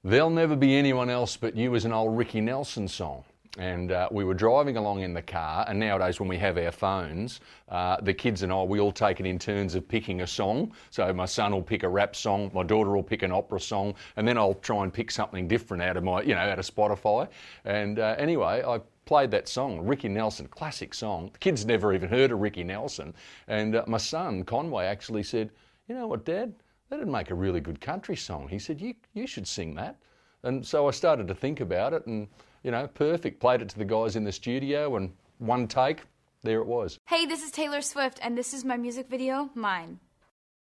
There'll Never Be Anyone Else But You is an old Ricky Nelson song. And we were driving along in the car, and nowadays when we have our phones, the kids and I, we all take it in turns of picking a song. So my son will pick a rap song, my daughter will pick an opera song, and then I'll try and pick something different out of out of Spotify. And anyway, I played that song, Ricky Nelson, classic song. The kids never even heard of Ricky Nelson. And my son, Conway, actually said, "You know what, Dad? That'd make a really good country song." He said, you should sing that. And so I started to think about it, and, perfect. Played it to the guys in the studio, and one take, there it was. Hey, this is Taylor Swift, and this is my music video, Mine.